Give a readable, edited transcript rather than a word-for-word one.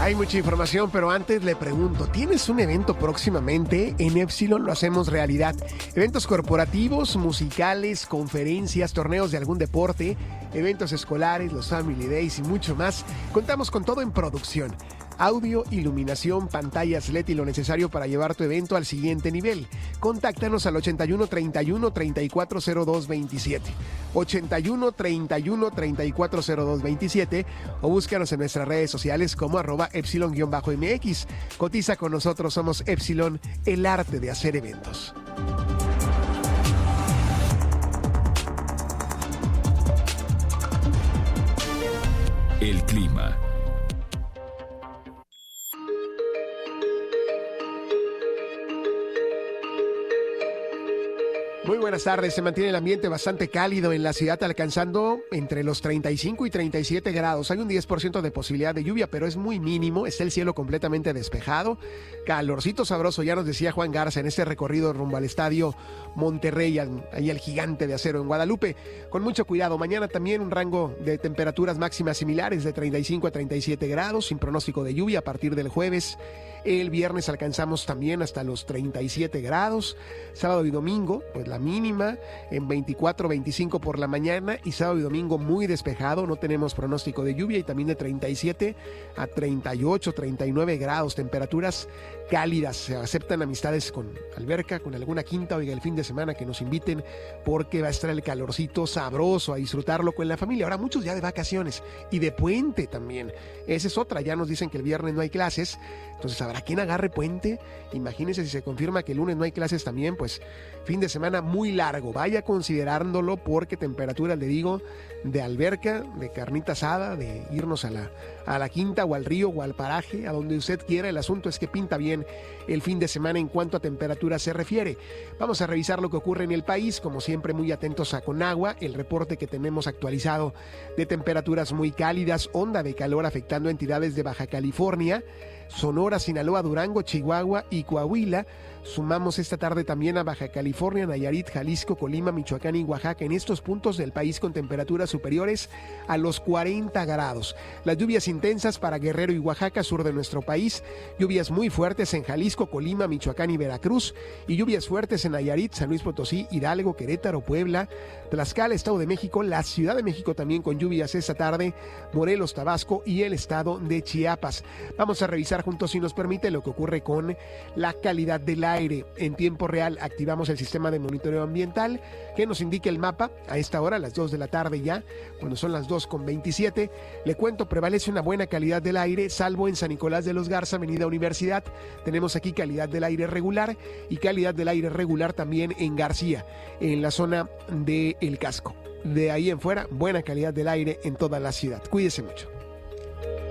Hay mucha información, pero antes le pregunto, ¿tienes un evento próximamente? En Epsilon lo hacemos realidad. Eventos corporativos, musicales, conferencias, torneos de algún deporte, eventos escolares, los Family Days y mucho más. Contamos con todo en producción. Audio, iluminación, pantallas LED y lo necesario para llevar tu evento al siguiente nivel. Contáctanos al 81 31 3402 27, 81 31 3402 27 o búscanos en nuestras redes sociales como @Epsilon-MX. Cotiza con nosotros, somos Epsilon, el arte de hacer eventos. El clima. Muy buenas tardes, se mantiene el ambiente bastante cálido en la ciudad, alcanzando entre los 35 y 37 grados. Hay un 10% de posibilidad de lluvia, pero es muy mínimo, está el cielo completamente despejado. Calorcito sabroso, ya nos decía Juan Garza en este recorrido rumbo al estadio Monterrey, ahí el Gigante de Acero en Guadalupe. Con mucho cuidado, mañana también un rango de temperaturas máximas similares de 35 a 37 grados, sin pronóstico de lluvia a partir del jueves. El viernes alcanzamos también hasta los 37 grados. Sábado y domingo, pues la mínima en 24, 25 por la mañana, y sábado y domingo muy despejado, no tenemos pronóstico de lluvia, y también de 37 a 38, 39 grados, temperaturas cálidas. Se aceptan amistades con alberca, con alguna quinta, oiga, el fin de semana que nos inviten, porque va a estar el calorcito sabroso, a disfrutarlo con la familia. Ahora muchos ya de vacaciones y de puente también. Esa es otra, ya nos dicen que el viernes no hay clases, entonces habrá quien agarre puente. Imagínense si se confirma que el lunes no hay clases también, pues fin de semana muy largo. Vaya considerándolo, porque temperaturas, le digo, de alberca, de carnita asada, de irnos a la quinta o al río o al paraje, a donde usted quiera. El asunto es que pinta bien el fin de semana en cuanto a temperatura se refiere. Vamos a revisar lo que ocurre en el país, como siempre muy atentos a Conagua, el reporte que tenemos actualizado de temperaturas muy cálidas, onda de calor afectando entidades de Baja California, Sonora, Sinaloa, Durango, Chihuahua y Coahuila. Sumamos esta tarde también a Baja California, Nayarit, Jalisco, Colima, Michoacán y Oaxaca, en estos puntos del país con temperaturas superiores a los 40 grados. Las lluvias intensas para Guerrero y Oaxaca, sur de nuestro país, lluvias muy fuertes en Jalisco, Colima, Michoacán y Veracruz, y lluvias fuertes en Nayarit, San Luis Potosí, Hidalgo, Querétaro, Puebla, Tlaxcala, Estado de México, la Ciudad de México también con lluvias esta tarde, Morelos, Tabasco y el estado de Chiapas. Vamos a revisar juntos, si nos permite, lo que ocurre con la calidad del aire. En tiempo real activamos el sistema de monitoreo ambiental que nos indica el mapa a esta hora, a las 2 de la tarde ya, cuando son las 2:27. Le cuento, prevalece una buena calidad del aire, salvo en San Nicolás de los Garza, Avenida Universidad. Tenemos aquí calidad del aire regular, y calidad del aire regular también en García, en la zona de El Casco. De ahí en fuera, buena calidad del aire en toda la ciudad. Cuídese mucho.